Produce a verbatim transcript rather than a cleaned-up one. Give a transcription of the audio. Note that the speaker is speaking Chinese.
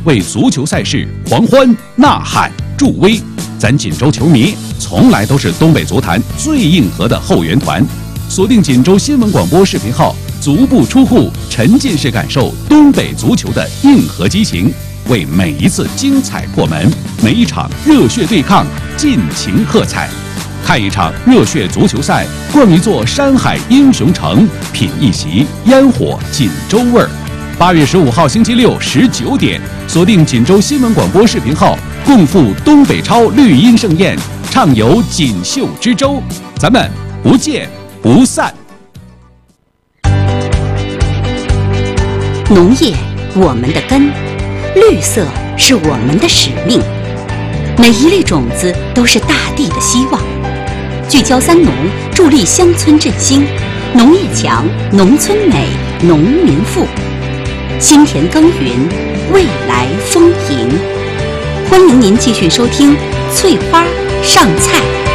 为足球赛事狂欢呐喊助威。咱锦州球迷从来都是东北足坛最硬核的后援团。锁定锦州新闻广播视频号，足不出户，沉浸式感受东北足球的硬核激情，为每一次精彩破门，每一场热血对抗尽情喝彩。看一场热血足球赛，逛一座山海英雄城，品一席烟火锦州味儿。八月十五号星期六十九点，锁定锦州新闻广播视频号，共赴东北超绿茵盛宴，畅游锦绣之州，咱们不见不散。 农业，我们的根；绿色是我们的使命。每一粒种子都是大地的希望。聚焦三农，助力乡村振兴，农业强，农村美，农民富。心田耕耘，未来丰盈。欢迎您继续收听《翠花上菜》。